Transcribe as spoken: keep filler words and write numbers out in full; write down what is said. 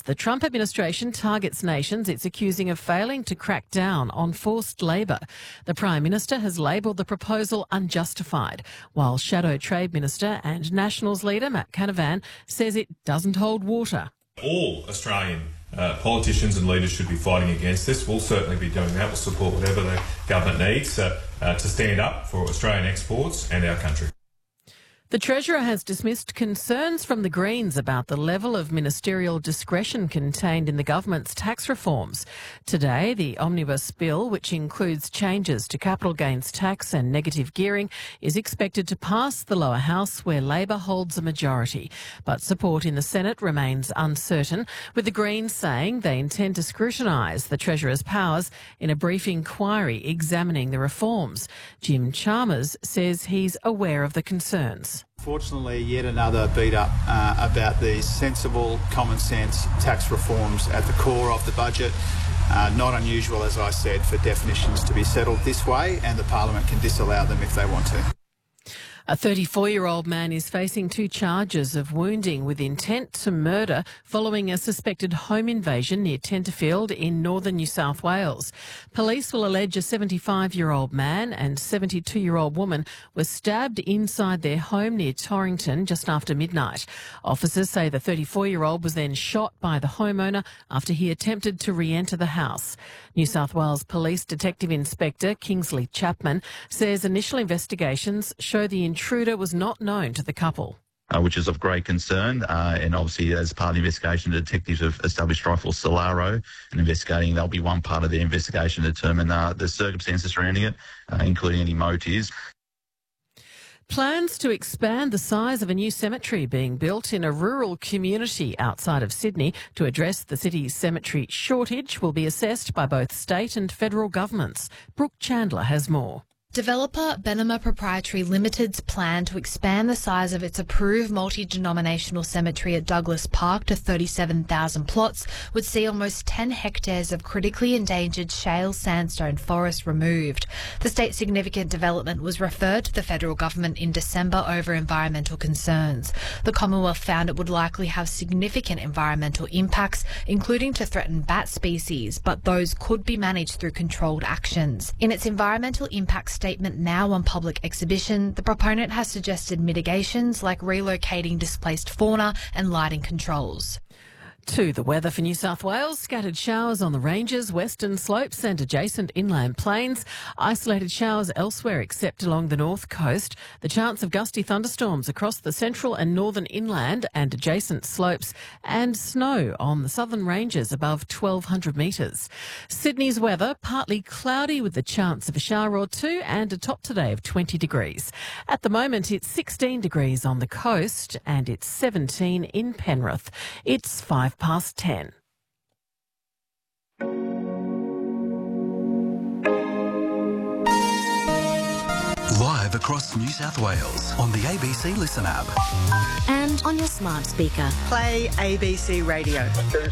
the Trump administration targets nations it's accusing of failing to crack down on forced labour. The Prime Minister has labelled the proposal unjustified, while Shadow Trade Minister and Nationals leader Matt Canavan says it doesn't hold water. All Australian uh, politicians and leaders should be fighting against this. We'll certainly be doing that. We'll support whatever the government needs uh, uh, to stand up for Australian exports and our country. The Treasurer has dismissed concerns from the Greens about the level of ministerial discretion contained in the government's tax reforms. Today, the Omnibus Bill, which includes changes to capital gains tax and negative gearing, is expected to pass the lower house where Labor holds a majority. But support in the Senate remains uncertain, with the Greens saying they intend to scrutinise the Treasurer's powers in a brief inquiry examining the reforms. Jim Chalmers says he's aware of the concerns. Fortunately, yet another beat up uh, about these sensible, common sense tax reforms at the core of the budget. Uh, not unusual, as I said, for definitions to be settled this way, and the Parliament can disallow them if they want to. A thirty-four-year-old man is facing two charges of wounding with intent to murder following a suspected home invasion near Tenterfield in northern New South Wales. Police will allege a seventy-five-year-old man and seventy-two-year-old woman were stabbed inside their home near Torrington just after midnight. Officers say the thirty-four-year-old was then shot by the homeowner after he attempted to re-enter the house. New South Wales Police Detective Inspector Kingsley Chapman says initial investigations show the intruder was not known to the couple. Uh, which is of great concern, uh, and obviously as part of the investigation, the detectives have established Rifle Solaro and investigating. They'll be one part of the investigation to determine uh, the circumstances surrounding it, uh, including any motives. Plans to expand the size of a new cemetery being built in a rural community outside of Sydney to address the city's cemetery shortage will be assessed by both state and federal governments. Brooke Chandler has more. Developer Benema Proprietary Limited's plan to expand the size of its approved multi-denominational cemetery at Douglas Park to thirty-seven thousand plots would see almost ten hectares of critically endangered shale sandstone forest removed. The state significant development was referred to the federal government in December over environmental concerns. The Commonwealth found it would likely have significant environmental impacts, including to threaten bat species, but those could be managed through controlled actions. In its environmental impacts statement now on public exhibition, the proponent has suggested mitigations like relocating displaced fauna and lighting controls. To the weather for New South Wales, scattered showers on the ranges, western slopes and adjacent inland plains. Isolated showers elsewhere except along the north coast. The chance of gusty thunderstorms across the central and northern inland and adjacent slopes, and snow on the southern ranges above twelve hundred metres. Sydney's weather, partly cloudy with the chance of a shower or two and a top today of twenty degrees. At the moment it's sixteen degrees on the coast and it's seventeen in Penrith. It's five past ten. Live across New South Wales on the A B C Listen app. And on your smart speaker. Play A B C Radio.